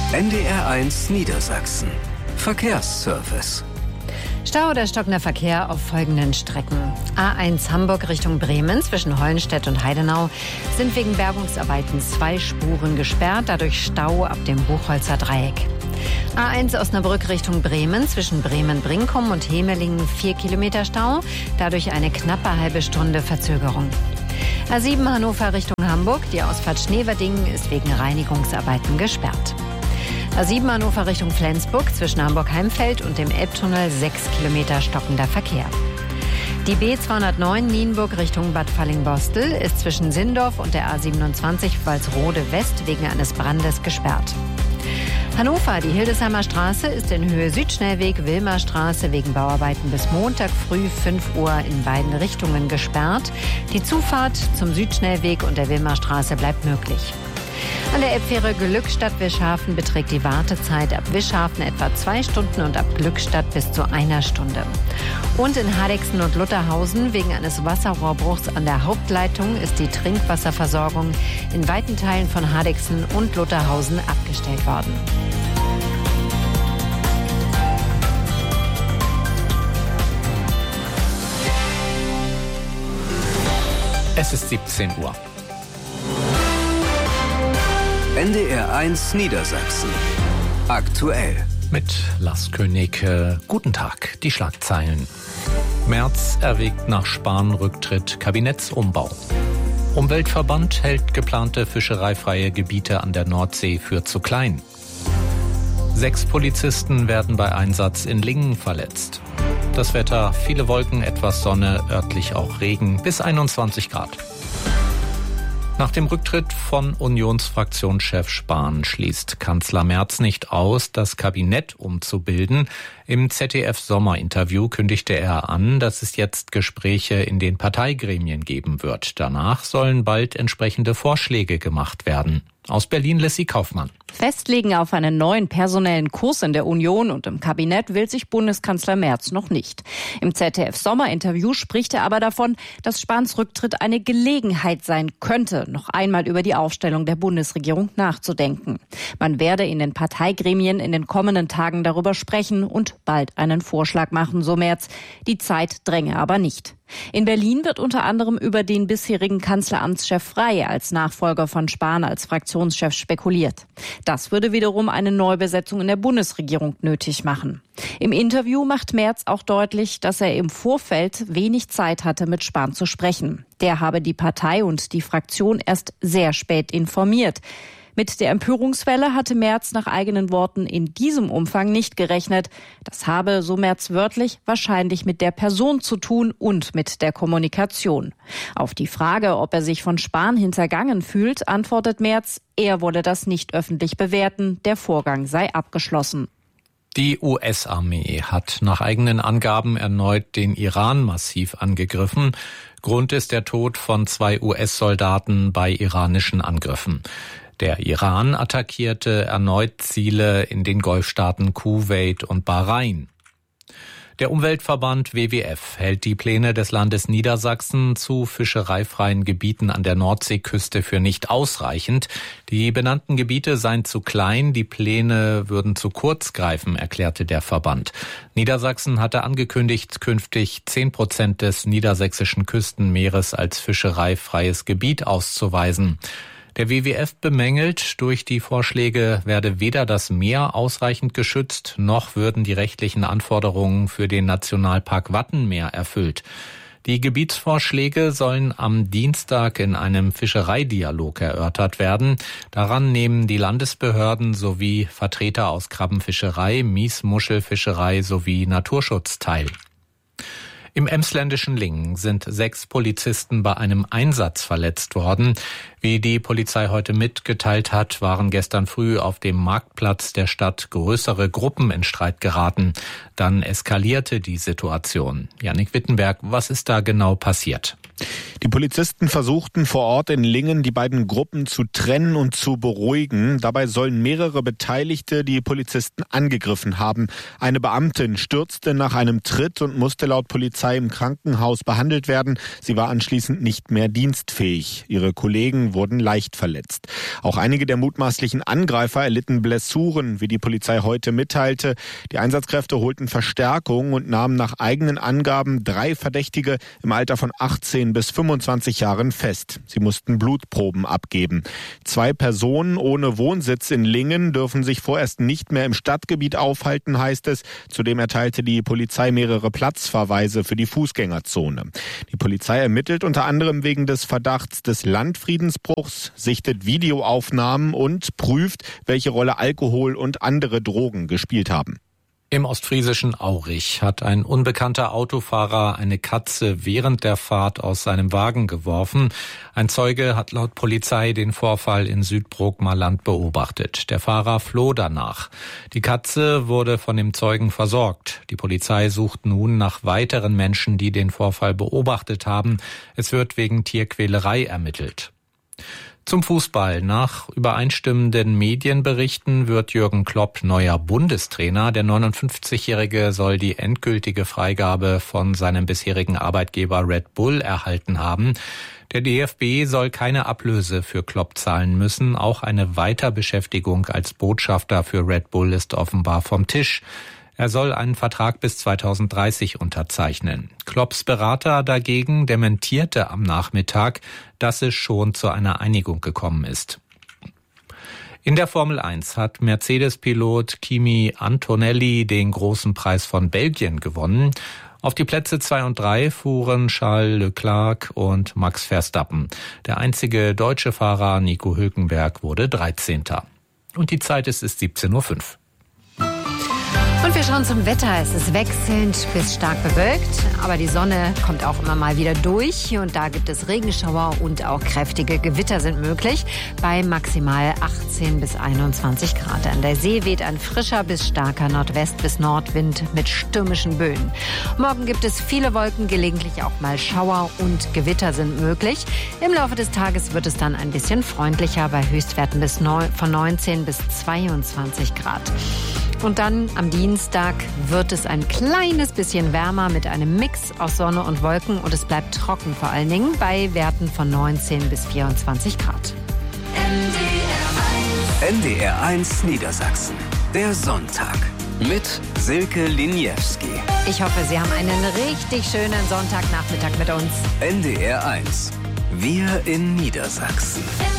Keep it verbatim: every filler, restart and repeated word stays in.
N D R eins Niedersachsen. Verkehrsservice. Stau oder stockender Verkehr auf folgenden Strecken. A eins Hamburg Richtung Bremen zwischen Hollenstedt und Heidenau sind wegen Bergungsarbeiten zwei Spuren gesperrt, dadurch Stau ab dem Buchholzer Dreieck. A eins Osnabrück Richtung Bremen zwischen Bremen-Brinkum und Hemelingen vier Kilometer Stau, dadurch eine knappe halbe Stunde Verzögerung. A sieben Hannover Richtung Hamburg, die Ausfahrt Schneverdingen ist wegen Reinigungsarbeiten gesperrt. A sieben Hannover Richtung Flensburg zwischen Hamburg-Heimfeld und dem Elbtunnel sechs Kilometer stockender Verkehr. Die B zweihundertneun Nienburg Richtung Bad Fallingbostel ist zwischen Sindorf und der A siebenundzwanzig Walsrode West wegen eines Brandes gesperrt. Hannover, die Hildesheimer Straße ist in Höhe Südschnellweg Wilmerstraße wegen Bauarbeiten bis Montag früh fünf Uhr in beiden Richtungen gesperrt. Die Zufahrt zum Südschnellweg und der Wilmerstraße bleibt möglich. An der Elbfähre Glückstadt-Wischhafen beträgt die Wartezeit ab Wischhafen etwa zwei Stunden und ab Glückstadt bis zu einer Stunde. Und in Hardegsen und Lutterhausen wegen eines Wasserrohrbruchs an der Hauptleitung ist die Trinkwasserversorgung in weiten Teilen von Hardegsen und Lutterhausen abgestellt worden. Es ist siebzehn Uhr. N D R eins Niedersachsen. Aktuell. Mit Lars König. Äh, guten Tag. Die Schlagzeilen. Merz erwägt nach Spahn-Rücktritt Kabinettsumbau. Umweltverband hält geplante fischereifreie Gebiete an der Nordsee für zu klein. Sechs Polizisten werden bei Einsatz in Lingen verletzt. Das Wetter, viele Wolken, etwas Sonne, örtlich auch Regen, bis einundzwanzig Grad. Nach dem Rücktritt von Unionsfraktionschef Spahn schließt Kanzler Merz nicht aus, das Kabinett umzubilden. Im Z D F-Sommerinterview kündigte er an, dass es jetzt Gespräche in den Parteigremien geben wird. Danach sollen bald entsprechende Vorschläge gemacht werden. Aus Berlin Lissy Kaufmann. Festlegen auf einen neuen personellen Kurs in der Union und im Kabinett will sich Bundeskanzler Merz noch nicht. Im Z D F-Sommerinterview spricht er aber davon, dass Spahns Rücktritt eine Gelegenheit sein könnte, noch einmal über die Aufstellung der Bundesregierung nachzudenken. Man werde in den Parteigremien in den kommenden Tagen darüber sprechen und bald einen Vorschlag machen, so Merz. Die Zeit dränge aber nicht. In Berlin wird unter anderem über den bisherigen Kanzleramtschef Frey als Nachfolger von Spahn als Fraktionschef spekuliert. Das würde wiederum eine Neubesetzung in der Bundesregierung nötig machen. Im Interview macht Merz auch deutlich, dass er im Vorfeld wenig Zeit hatte, mit Spahn zu sprechen. Der habe die Partei und die Fraktion erst sehr spät informiert. Mit der Empörungswelle hatte Merz nach eigenen Worten in diesem Umfang nicht gerechnet. Das habe, so Merz wörtlich, wahrscheinlich mit der Person zu tun und mit der Kommunikation. Auf die Frage, ob er sich von Spahn hintergangen fühlt, antwortet Merz, er wolle das nicht öffentlich bewerten, der Vorgang sei abgeschlossen. Die U S-Armee hat nach eigenen Angaben erneut den Iran massiv angegriffen. Grund ist der Tod von zwei U S-Soldaten bei iranischen Angriffen. Der Iran attackierte erneut Ziele in den Golfstaaten Kuwait und Bahrain. Der Umweltverband W W F hält die Pläne des Landes Niedersachsen zu fischereifreien Gebieten an der Nordseeküste für nicht ausreichend. Die benannten Gebiete seien zu klein, die Pläne würden zu kurz greifen, erklärte der Verband. Niedersachsen hatte angekündigt, künftig zehn Prozent des niedersächsischen Küstenmeeres als fischereifreies Gebiet auszuweisen. Der W W F bemängelt, durch die Vorschläge werde weder das Meer ausreichend geschützt, noch würden die rechtlichen Anforderungen für den Nationalpark Wattenmeer erfüllt. Die Gebietsvorschläge sollen am Dienstag in einem Fischereidialog erörtert werden. Daran nehmen die Landesbehörden sowie Vertreter aus Krabbenfischerei, Miesmuschelfischerei sowie Naturschutz teil. Im emsländischen Lingen sind sechs Polizisten bei einem Einsatz verletzt worden. Wie die Polizei heute mitgeteilt hat, waren gestern früh auf dem Marktplatz der Stadt größere Gruppen in Streit geraten. Dann eskalierte die Situation. Jannik Wittenberg, was ist da genau passiert? Die Polizisten versuchten vor Ort in Lingen, die beiden Gruppen zu trennen und zu beruhigen. Dabei sollen mehrere Beteiligte die Polizisten angegriffen haben. Eine Beamtin stürzte nach einem Tritt und musste laut Polizei Polizei im Krankenhaus behandelt werden. Sie war anschließend nicht mehr dienstfähig. Ihre Kollegen wurden leicht verletzt. Auch einige der mutmaßlichen Angreifer erlitten Blessuren, wie die Polizei heute mitteilte. Die Einsatzkräfte holten Verstärkung und nahmen nach eigenen Angaben drei Verdächtige im Alter von achtzehn bis fünfundzwanzig Jahren fest. Sie mussten Blutproben abgeben. Zwei Personen ohne Wohnsitz in Lingen dürfen sich vorerst nicht mehr im Stadtgebiet aufhalten, heißt es. Zudem erteilte die Polizei mehrere Platzverweise für die Fußgängerzone. Die Polizei ermittelt unter anderem wegen des Verdachts des Landfriedensbruchs, sichtet Videoaufnahmen und prüft, welche Rolle Alkohol und andere Drogen gespielt haben. Im ostfriesischen Aurich hat ein unbekannter Autofahrer eine Katze während der Fahrt aus seinem Wagen geworfen. Ein Zeuge hat laut Polizei den Vorfall in Südbrookmerland beobachtet. Der Fahrer floh danach. Die Katze wurde von dem Zeugen versorgt. Die Polizei sucht nun nach weiteren Menschen, die den Vorfall beobachtet haben. Es wird wegen Tierquälerei ermittelt. Zum Fußball. Nach übereinstimmenden Medienberichten wird Jürgen Klopp neuer Bundestrainer. Der neunundfünfzigjährige soll die endgültige Freigabe von seinem bisherigen Arbeitgeber Red Bull erhalten haben. Der D F B soll keine Ablöse für Klopp zahlen müssen. Auch eine Weiterbeschäftigung als Botschafter für Red Bull ist offenbar vom Tisch. Er soll einen Vertrag bis zweitausenddreißig unterzeichnen. Klopps Berater dagegen dementierte am Nachmittag, dass es schon zu einer Einigung gekommen ist. In der Formel eins hat Mercedes-Pilot Kimi Antonelli den großen Preis von Belgien gewonnen. Auf die Plätze zwei und drei fuhren Charles Leclerc und Max Verstappen. Der einzige deutsche Fahrer Nico Hülkenberg wurde dreizehnter. Und die Zeit ist, ist siebzehn Uhr fünf. Und wir schauen zum Wetter. Es ist wechselnd bis stark bewölkt, aber die Sonne kommt auch immer mal wieder durch. Hier und da gibt es Regenschauer und auch kräftige Gewitter sind möglich bei maximal achtzehn bis einundzwanzig Grad. An der See weht ein frischer bis starker Nordwest- bis Nordwind mit stürmischen Böen. Morgen gibt es viele Wolken, gelegentlich auch mal Schauer und Gewitter sind möglich. Im Laufe des Tages wird es dann ein bisschen freundlicher bei Höchstwerten bis neun, von neunzehn bis zweiundzwanzig Grad. Und dann am Dienstag wird es ein kleines bisschen wärmer mit einem Mix aus Sonne und Wolken und es bleibt trocken, vor allen Dingen bei Werten von neunzehn bis vierundzwanzig Grad. N D R eins Niedersachsen. Der Sonntag mit Silke Liniewski. Ich hoffe, Sie haben einen richtig schönen Sonntagnachmittag mit uns. N D R eins. Wir in Niedersachsen.